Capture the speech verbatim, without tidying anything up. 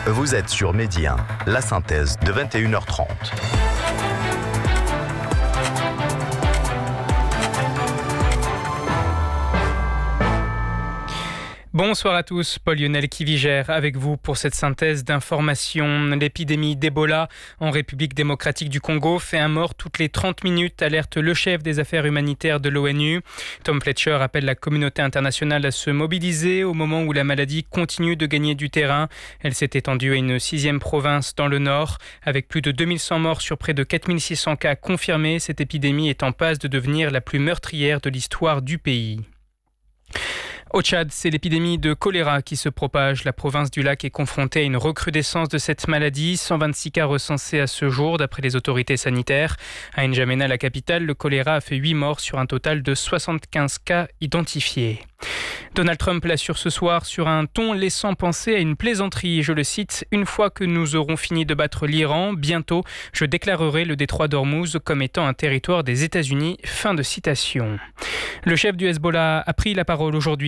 Vous êtes sur Midi un, la synthèse de vingt et une heures trente. Bonsoir à tous, Paul Lionel Kivigère avec vous pour cette synthèse d'informations. L'épidémie d'Ebola en République démocratique du Congo fait un mort toutes les trente minutes, alerte le chef des affaires humanitaires de l'ONU. Tom Fletcher appelle la communauté internationale à se mobiliser au moment où la maladie continue de gagner du terrain. Elle s'est étendue à une sixième province dans le nord. Avec plus de deux mille cent morts sur près de quatre mille six cents cas confirmés, cette épidémie est en passe de devenir la plus meurtrière de l'histoire du pays. Au Tchad, c'est l'épidémie de choléra qui se propage. La province du lac est confrontée à une recrudescence de cette maladie. cent vingt-six cas recensés à ce jour, d'après les autorités sanitaires. À N'Djamena, la capitale, le choléra a fait huit morts sur un total de soixante-quinze cas identifiés. Donald Trump l'assure ce soir sur un ton laissant penser à une plaisanterie. Je le cite, « Une fois que nous aurons fini de battre l'Iran, bientôt, je déclarerai le détroit d'Ormuz comme étant un territoire des États-Unis. » Fin de citation. Le chef du Hezbollah a pris la parole aujourd'hui